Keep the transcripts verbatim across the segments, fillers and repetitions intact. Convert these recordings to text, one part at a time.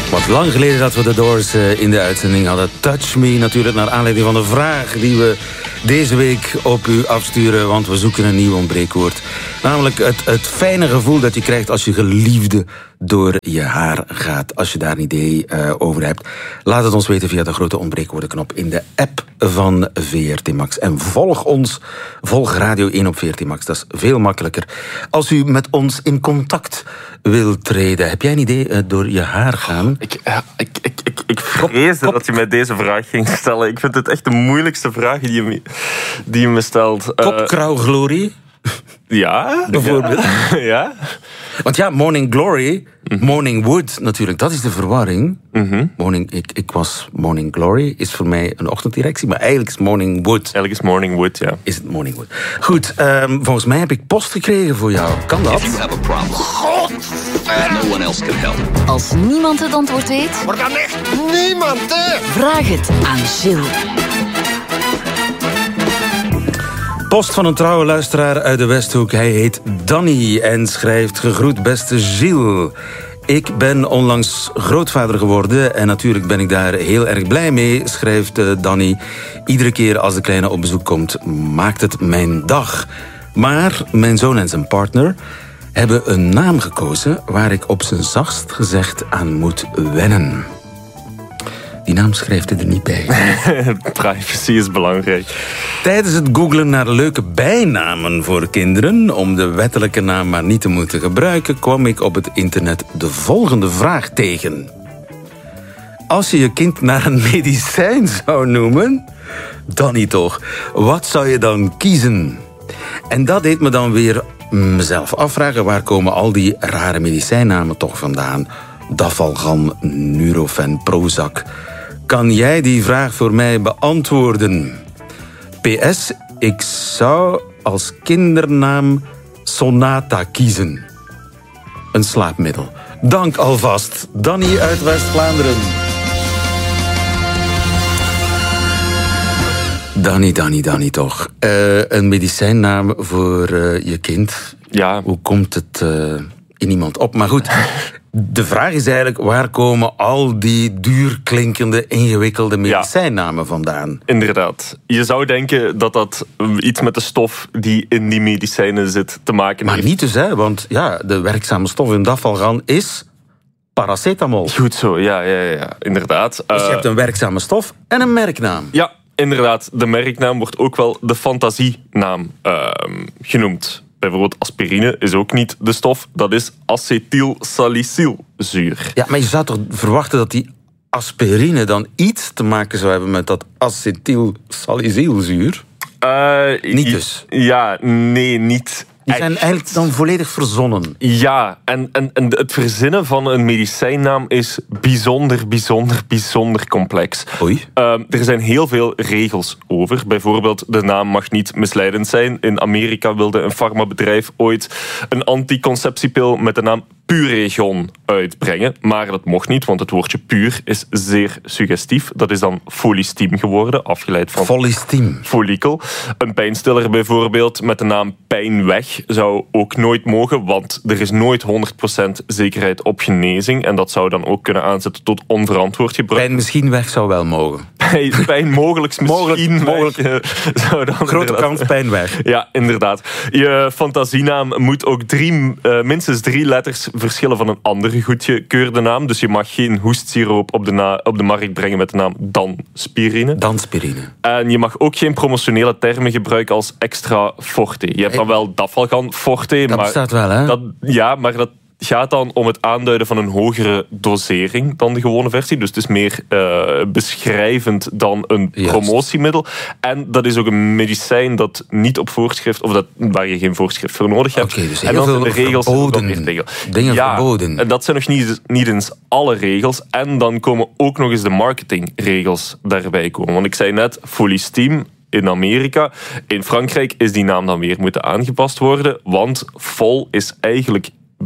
Wat lang geleden dat we de Doors uh, in de uitzending hadden. Touch Me natuurlijk, naar aanleiding van de vraag die we deze week op u afsturen. Want we zoeken een nieuw ontbreekwoord. Namelijk het, het fijne gevoel dat je krijgt als je geliefde door je haar gaat. Als je daar een idee uh, over hebt. Laat het ons weten via de grote ontbreekwoordenknop in de app van V R T Max. En volg ons, volg Radio één op V R T Max. Dat is veel makkelijker. Als u met ons in contact wilt treden. Heb jij een idee uh, door je haar gaan? Ik, ja, ik, ik, ik, ik vreesde kop, dat je mij deze vraag ging stellen. Ik vind het echt de moeilijkste vraag die je me, die je me stelt. Kopkrauwglorie? Ja, bijvoorbeeld. Ja. ja. Want ja, Morning Glory, mm-hmm. Morning Wood natuurlijk, dat is de verwarring. Mm-hmm. Morning, ik, ik was Morning Glory, is voor mij een ochtenderectie, maar eigenlijk is Morning Wood. Eigenlijk is Morning Wood, ja. Is het Morning Wood. Goed, um, volgens mij heb ik post gekregen voor jou. Kan dat? If you have a problem, God, no one else can help. Als niemand het antwoord weet, maar dan echt niemand, hè? Vraag het aan Gilles. Post van een trouwe luisteraar uit de Westhoek. Hij heet Danny en schrijft: gegroet beste Gilles. Ik ben onlangs grootvader geworden en natuurlijk ben ik daar heel erg blij mee, schrijft Danny. Iedere keer als de kleine op bezoek komt, maakt het mijn dag. Maar mijn zoon en zijn partner hebben een naam gekozen waar ik op zijn zachtst gezegd aan moet wennen. Die naam schrijft hij er niet bij. Privacy is belangrijk. Tijdens het googlen naar leuke bijnamen voor kinderen, om de wettelijke naam maar niet te moeten gebruiken, kwam ik op het internet de volgende vraag tegen. Als je je kind naar een medicijn zou noemen, dan niet toch, wat zou je dan kiezen? En dat deed me dan weer mezelf afvragen, waar komen al die rare medicijnnamen toch vandaan? Dafalgan, Nurofen, Prozac. Kan jij die vraag voor mij beantwoorden? P S, ik zou als kindernaam Sonata kiezen. Een slaapmiddel. Dank alvast. Danny uit West-Vlaanderen. Danny, Danny, Danny toch. Uh, een medicijnnaam voor uh, je kind. Ja. Hoe komt het uh, in iemand op? Maar goed... De vraag is eigenlijk, waar komen al die duurklinkende, ingewikkelde medicijnnamen ja, vandaan? Inderdaad. Je zou denken dat dat iets met de stof die in die medicijnen zit te maken maar heeft. Maar niet dus, hè? Want ja, de werkzame stof in dafalgan is paracetamol. Goed zo, ja, ja, ja, inderdaad. Dus je hebt een werkzame stof en een merknaam. Ja, inderdaad. De merknaam wordt ook wel de fantasienaam uh, genoemd. Bijvoorbeeld aspirine is ook niet de stof. Dat is acetylsalicylzuur. Ja, maar je zou toch verwachten dat die aspirine dan iets te maken zou hebben met dat acetylsalicylzuur? Uh, niet dus? Ja, nee, niet. Die zijn eigenlijk dan volledig verzonnen. Ja, en, en, en het verzinnen van een medicijnnaam is bijzonder, bijzonder, bijzonder complex. Oei. Uh, er zijn heel veel regels over. Bijvoorbeeld, de naam mag niet misleidend zijn. In Amerika wilde een farmabedrijf ooit een anticonceptiepil met de naam Puregon uitbrengen. Maar dat mocht niet, want het woordje puur is zeer suggestief. Dat is dan Folistym geworden, afgeleid van... Folistym. Follikel. Een pijnstiller bijvoorbeeld met de naam Pijnweg zou ook nooit mogen, want er is nooit honderd procent zekerheid op genezing. En dat zou dan ook kunnen aanzetten tot onverantwoord gebruik. Pijn misschien weg zou wel mogen. Pijn, pijn mogelijk misschien mogelijk, weg, zou dan grote kans pijn weg. Ja, inderdaad. Je fantasienaam moet ook drie, uh, minstens drie letters verschillen van een andere goedgekeurde naam. Dus je mag geen hoestsiroop op de, na- op de markt brengen met de naam Danspirine. Danspirine. En je mag ook geen promotionele termen gebruiken als extra forte. Je hebt dan wel Dafalgan forte. Dat maar bestaat wel, hè? Dat, ja, maar dat gaat dan om het aanduiden van een hogere dosering dan de gewone versie. Dus het is meer uh, beschrijvend dan een Juist. promotiemiddel. En dat is ook een medicijn dat niet op voorschrift, of dat, waar je geen voorschrift voor nodig hebt. Oké, dus heel en dan veel zijn de regels verboden regel. dingen ja, verboden. En dat zijn nog niet, niet eens alle regels. En dan komen ook nog eens de marketingregels daarbij komen. Want ik zei net, Folistym in Amerika. In Frankrijk is die naam dan weer moeten aangepast worden, want Fol is eigenlijk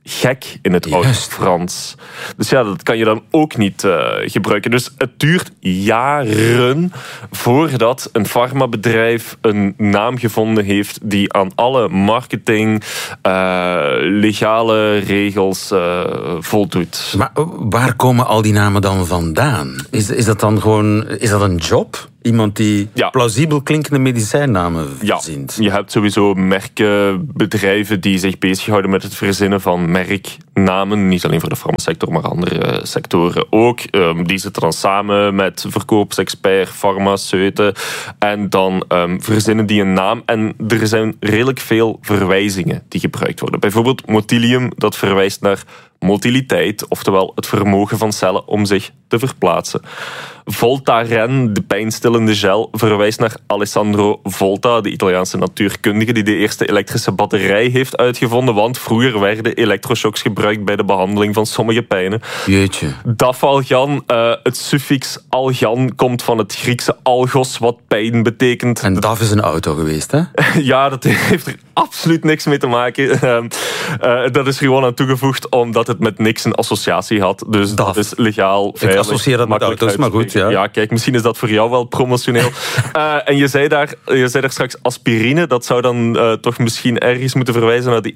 gek in het Juist. Oud-Frans. Dus ja, dat kan je dan ook niet uh, gebruiken. Dus het duurt jaren voordat een farmabedrijf een naam gevonden heeft die aan alle marketing, uh, legale regels uh, voldoet. Maar waar komen al die namen dan vandaan? Is, is dat dan gewoon is dat een job? Iemand die ja. plausibel klinkende medicijnnamen verzint? Ja, je hebt sowieso merken, bedrijven die zich bezighouden met het verzinnen van merknamen. Niet alleen voor de farmasector, maar andere sectoren ook. Um, die zitten dan samen met verkoopsexpert, farmaceuten. En dan um, verzinnen die een naam. En er zijn redelijk veel verwijzingen die gebruikt worden. Bijvoorbeeld motilium, dat verwijst naar motiliteit, oftewel het vermogen van cellen om zich te verplaatsen. Voltaren, de pijnstillende gel, verwijst naar Alessandro Volta, de Italiaanse natuurkundige die de eerste elektrische batterij heeft uitgevonden, want vroeger werden elektroshocks gebruikt bij de behandeling van sommige pijnen. Jeetje. Dafalgan, uh, het suffix algan komt van het Griekse algos, wat pijn betekent. En D A F is een auto geweest, hè? Ja, dat heeft er absoluut niks mee te maken. Uh, uh, dat is gewoon aan toegevoegd omdat het met niks een associatie had. Dus D A F. dat is legaal, Ik veilig, associeer dat met auto's, maar goed, ja. Ja, kijk, misschien is dat voor jou wel promotioneel. uh, en je zei, daar, je zei daar straks aspirine. Dat zou dan uh, toch misschien ergens moeten verwijzen naar die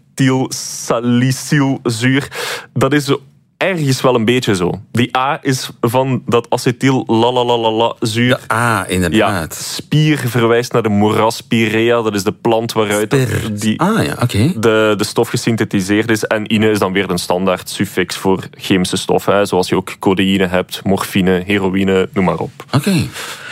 acetylsalicylzuur. Dat is ergens wel een beetje zo. Die A is van dat acetyl lalalala zuur. De A, inderdaad. Ja, spier verwijst naar de Moraspirea. Dat is de plant waaruit die, ah, ja, okay. de, de stof gesynthetiseerd is. En ine is dan weer een standaard suffix voor chemische stoffen. Hè, zoals je ook codeïne hebt, morfine, heroïne, noem maar op. Oké. Okay.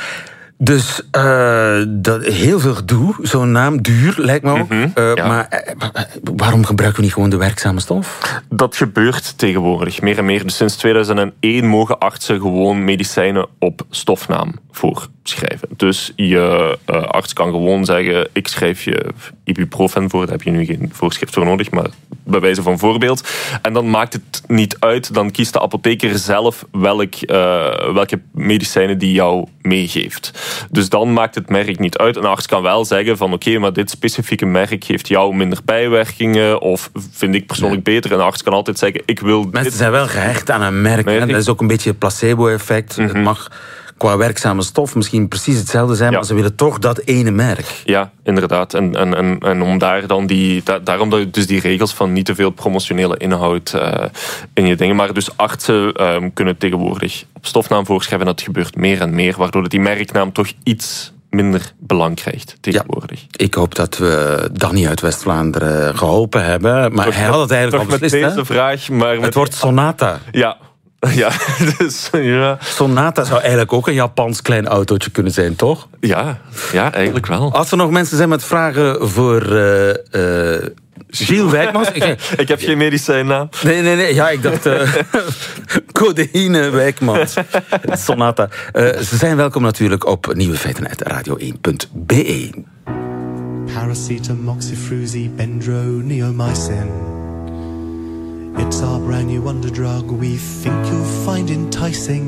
Dus uh, dat, heel veel gedoe, zo'n naam, duur lijkt me ook. Mm-hmm, uh, ja. Maar uh, waarom gebruiken we niet gewoon de werkzame stof? Dat gebeurt tegenwoordig, meer en meer. Dus sinds tweeduizend één mogen artsen gewoon medicijnen op stofnaam voorschrijven. Dus je uh, arts kan gewoon zeggen, ik schrijf je ibuprofen voor, daar heb je nu geen voorschrift voor nodig, maar bij wijze van voorbeeld. En dan maakt het niet uit, dan kiest de apotheker zelf welk, uh, welke medicijnen die jou meegeeft. Dus dan maakt het merk niet uit. Een arts kan wel zeggen van oké, okay, maar dit specifieke merk geeft jou minder bijwerkingen of vind ik persoonlijk nee. beter. Een arts kan altijd zeggen, ik wil Mensen dit. zijn wel gehecht aan een merk. merk. Dat is ook een beetje het placebo-effect. Mm-hmm. Het mag qua werkzame stof misschien precies hetzelfde zijn, ja. maar ze willen toch dat ene merk. Ja, inderdaad. En, en, en, en om daar dan die, da, daarom dat dus die regels van niet te veel promotionele inhoud uh, in je dingen. Maar dus artsen um, kunnen tegenwoordig op stofnaam voorschrijven. Dat gebeurt meer en meer, waardoor die merknaam toch iets minder belang krijgt tegenwoordig. Ja, ik hoop dat we Danny uit West-Vlaanderen geholpen hebben. Maar toch hij had het eigenlijk al beslist. Met deze hè? vraag, maar het met... wordt Sonata. Ja. Ja, dus, ja. Sonata zou eigenlijk ook een Japans klein autootje kunnen zijn, toch? Ja, ja, eigenlijk wel. Als er nog mensen zijn met vragen voor uh, uh, Gilles Wijkmans. Ik, ik heb geen medicijnnaam. Nee, nee, nee. Ja, ik dacht uh, codeïne Wijkmans. Sonata. Uh, ze zijn welkom natuurlijk op Nieuwe Feiten uit radio één punt b e. Paracetamol, oxyfruzi, Bendro, neomycin. It's our brand new wonder drug we think you'll find enticing.